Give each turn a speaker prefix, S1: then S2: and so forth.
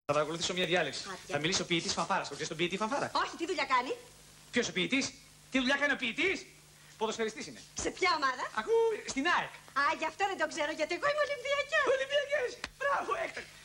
S1: Θα παρακολουθήσω μια διάλεξη. Θα μιλήσω ο ποιητής Φανφάρας. Το ξέρεις τον ποιητή Φανφάρα?
S2: Όχι, τι δουλειά κάνει?
S1: Ποιος ο ποιητής? Τι δουλειά κάνει ο ποιητής? Ποδοσφαιριστής είναι.
S2: Σε ποια ομάδα?
S1: Ακού, στην ΑΕΚ.
S2: Α, γι' αυτό δεν το ξέρω, γιατί εγώ είμαι Ολυμπιακός.
S1: Ολυμπιακός. Μπράβο, έκτακτα.